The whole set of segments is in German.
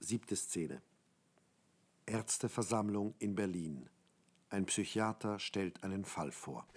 7. Szene. Ärzteversammlung in Berlin. Ein Psychiater stellt einen Fall vor.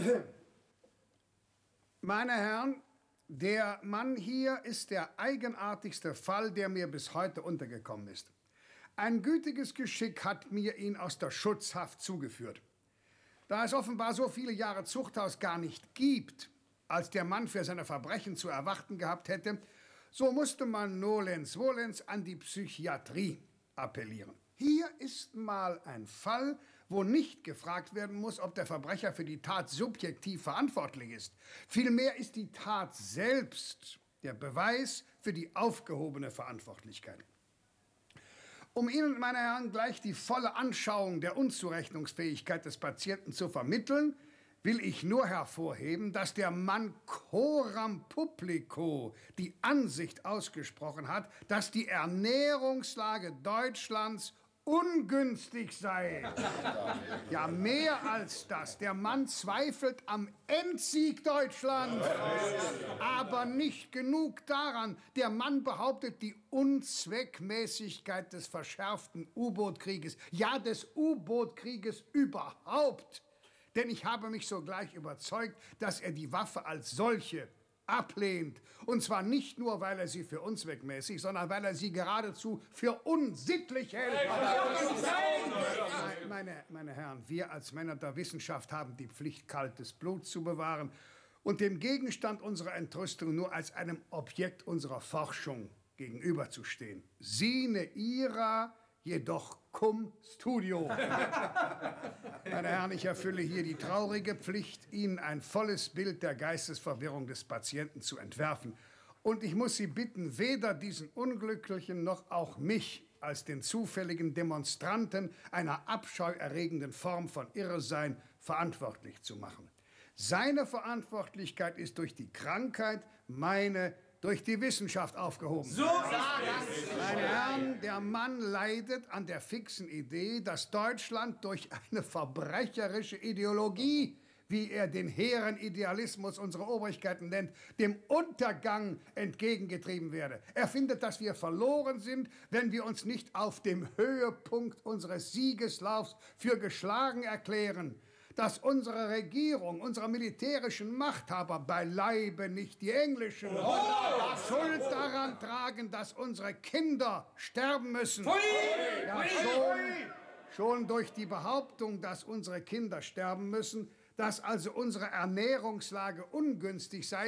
Meine Herren, der Mann hier ist der eigenartigste Fall, der mir bis heute untergekommen ist. Ein gütiges Geschick hat mir ihn aus der Schutzhaft zugeführt. Da es offenbar so viele Jahre Zuchthaus gar nicht gibt, als der Mann für seine Verbrechen zu erwarten gehabt hätte, so musste man nolens volens an die Psychiatrie appellieren. Hier ist mal ein Fall, wo nicht gefragt werden muss, ob der Verbrecher für die Tat subjektiv verantwortlich ist. Vielmehr ist die Tat selbst der Beweis für die aufgehobene Verantwortlichkeit. Um Ihnen, meine Herren, gleich die volle Anschauung der Unzurechnungsfähigkeit des Patienten zu vermitteln, will ich nur hervorheben, dass der Mann coram publico die Ansicht ausgesprochen hat, dass die Ernährungslage Deutschlands ungünstig sei. Ja, mehr als das. Der Mann zweifelt am Endsieg Deutschlands. Aber nicht genug daran. Der Mann behauptet die Unzweckmäßigkeit des verschärften U-Boot-Krieges. Ja, des U-Boot-Krieges überhaupt. Denn ich habe mich sogleich überzeugt, dass er die Waffe als solche ablehnt. Und zwar nicht nur, weil er sie für unzweckmäßig, sondern weil er sie geradezu für unsittlich hält. Meine Herren, wir als Männer der Wissenschaft haben die Pflicht, kaltes Blut zu bewahren und dem Gegenstand unserer Entrüstung nur als einem Objekt unserer Forschung gegenüberzustehen. Sine ira, jedoch cum studio. Meine Herren, ich erfülle hier die traurige Pflicht, Ihnen ein volles Bild der Geistesverwirrung des Patienten zu entwerfen. Und ich muss Sie bitten, weder diesen Unglücklichen noch auch mich als den zufälligen Demonstranten einer abscheuerregenden Form von Irrsein verantwortlich zu machen. Seine Verantwortlichkeit ist durch die Krankheit, meine durch die Wissenschaft aufgehoben. So Meine Herren, der Mann leidet an der fixen Idee, dass Deutschland durch eine verbrecherische Ideologie, wie er den hehren Idealismus unserer Obrigkeiten nennt, dem Untergang entgegengetrieben werde. Er findet, dass wir verloren sind, wenn wir uns nicht auf dem Höhepunkt unseres Siegeslaufs für geschlagen erklären. Dass unsere Regierung, unsere militärischen Machthaber, beileibe nicht die englischen, Schuld daran tragen, dass unsere Kinder sterben müssen. Ja, schon durch die Behauptung, dass unsere Kinder sterben müssen, dass also unsere Ernährungslage ungünstig sei,